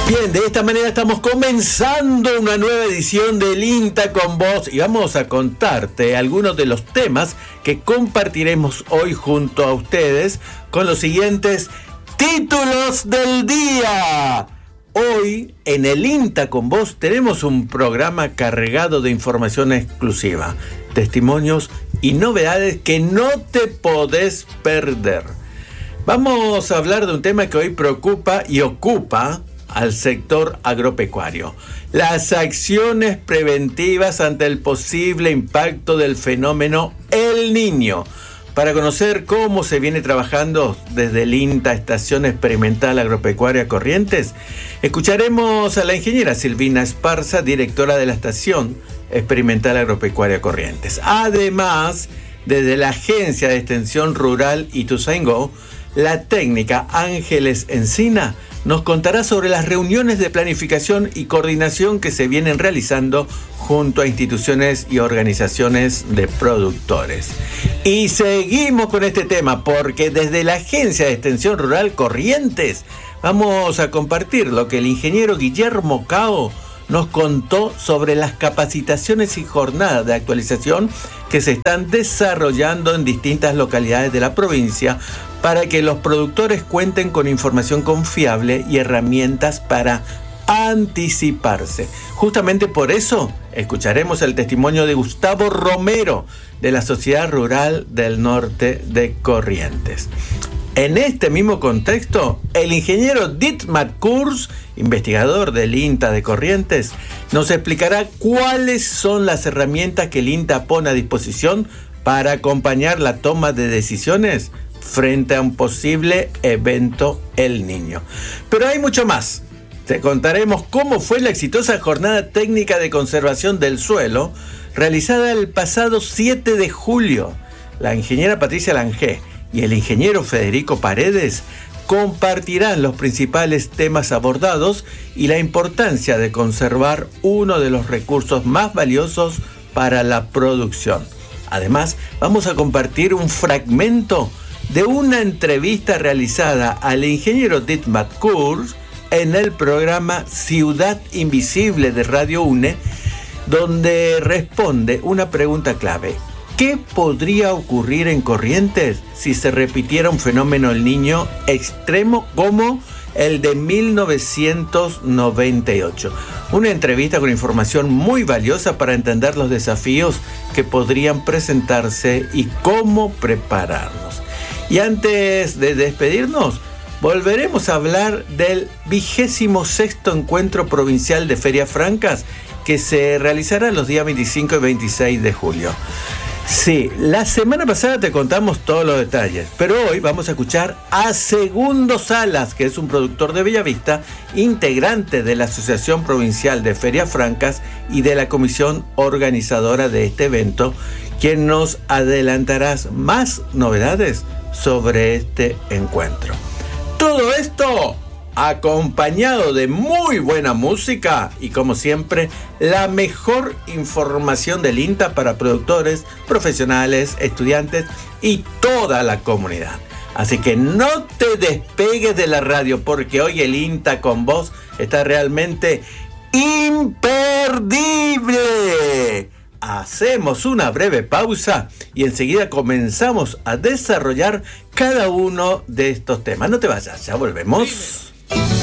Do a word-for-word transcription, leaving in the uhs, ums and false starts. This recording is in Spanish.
Bien, de esta manera estamos comenzando una nueva edición del INTA con vos y vamos a contarte algunos de los temas que compartiremos hoy junto a ustedes con los siguientes títulos del día. Hoy en el INTA con vos tenemos un programa cargado de información exclusiva, testimonios y novedades que no te podés perder. Vamos a hablar de un tema que hoy preocupa y ocupa al sector agropecuario: las acciones preventivas ante el posible impacto del fenómeno El Niño. Para conocer cómo se viene trabajando desde el INTA, Estación Experimental Agropecuaria Corrientes, escucharemos a la ingeniera Silvina Esparza, directora de la Estación Experimental Agropecuaria Corrientes. Además, desde la Agencia de Extensión Rural Ituzaingó, la técnica Ángeles Encina nos contará sobre las reuniones de planificación y coordinación que se vienen realizando junto a instituciones y organizaciones de productores. Y seguimos con este tema porque desde la Agencia de Extensión Rural Corrientes vamos a compartir lo que el ingeniero Guillermo Cao nos contó sobre las capacitaciones y jornadas de actualización que se están desarrollando en distintas localidades de la provincia para que los productores cuenten con información confiable y herramientas para anticiparse. Justamente por eso escucharemos el testimonio de Gustavo Romero de la Sociedad Rural del Norte de Corrientes. En este mismo contexto, el ingeniero Dietmar Kurz, investigador del INTA de Corrientes, nos explicará cuáles son las herramientas que el INTA pone a disposición para acompañar la toma de decisiones frente a un posible evento El Niño. Pero hay mucho más. Te contaremos cómo fue la exitosa jornada técnica de conservación del suelo realizada el pasado siete de julio. La ingeniera Patricia Langé y el ingeniero Federico Paredes compartirán los principales temas abordados y la importancia de conservar uno de los recursos más valiosos para la producción. Además, vamos a compartir un fragmento de una entrevista realizada al ingeniero Dietmar Kurz en el programa Ciudad Invisible de Radio UNE, donde responde una pregunta clave: ¿qué podría ocurrir en Corrientes si se repitiera un fenómeno El Niño extremo como el de mil novecientos noventa y ocho? Una entrevista con información muy valiosa para entender los desafíos que podrían presentarse y cómo prepararnos. Y antes de despedirnos, volveremos a hablar del vigésimo sexto Encuentro Provincial de Ferias Francas que se realizará los días veinticinco y veintiséis de julio. Sí, la semana pasada te contamos todos los detalles, pero hoy vamos a escuchar a Segundo Salas, que es un productor de Bellavista, integrante de la Asociación Provincial de Ferias Francas y de la comisión organizadora de este evento, quien nos adelantará más novedades sobre este encuentro. Todo esto acompañado de muy buena música y, como siempre, la mejor información del INTA para productores, profesionales, estudiantes y toda la comunidad. Así que no te despegues de la radio porque hoy el INTA con vos está realmente imperdible. Hacemos una breve pausa y enseguida comenzamos a desarrollar cada uno de estos temas. No te vayas, ya volvemos.